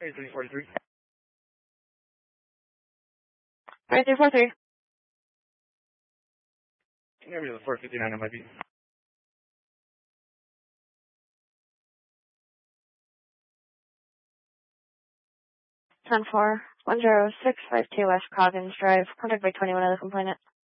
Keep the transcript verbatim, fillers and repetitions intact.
three forty-three. three forty-three. Maybe the four fifty-nine, it might be. ten four, one zero six five two West Coggins Drive, contact by twenty-one of the complainant.